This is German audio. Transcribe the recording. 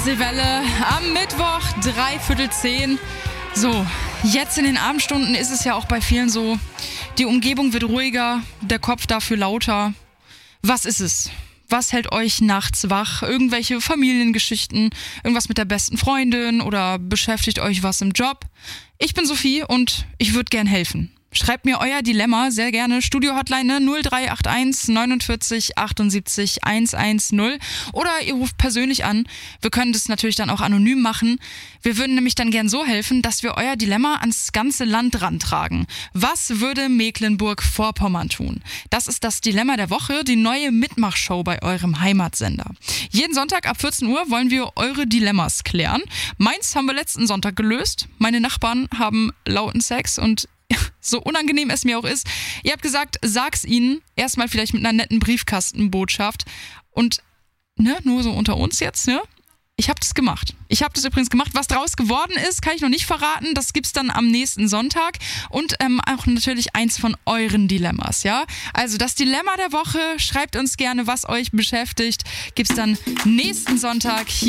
Welle am Mittwoch, 9:45. So, jetzt in den Abendstunden ist es ja auch bei vielen so, die Umgebung wird ruhiger, der Kopf dafür lauter. Was ist es? Was hält euch nachts wach? Irgendwelche Familiengeschichten, irgendwas mit der besten Freundin oder beschäftigt euch was im Job? Ich bin Sophie und ich würde gern helfen. Schreibt mir euer Dilemma sehr gerne. Studio-Hotline 0381 49 78 110 oder ihr ruft persönlich an. Wir können das natürlich dann auch anonym machen. Wir würden nämlich dann gern so helfen, dass wir euer Dilemma ans ganze Land rantragen. Was würde Mecklenburg-Vorpommern tun? Das ist das Dilemma der Woche, die neue Mitmachshow bei eurem Heimatsender. Jeden Sonntag ab 14 Uhr wollen wir eure Dilemmas klären. Meins haben wir letzten Sonntag gelöst. Meine Nachbarn haben lauten Sex und so unangenehm es mir auch ist, ihr habt gesagt, sag's ihnen, erstmal vielleicht mit einer netten Briefkastenbotschaft und, nur so unter uns jetzt, ich habe das gemacht. Ich habe das übrigens gemacht. Was draus geworden ist, kann ich noch nicht verraten. Das gibt's dann am nächsten Sonntag und auch natürlich eins von euren Dilemmas, ja? Also das Dilemma der Woche, schreibt uns gerne, was euch beschäftigt, gibt's dann nächsten Sonntag hier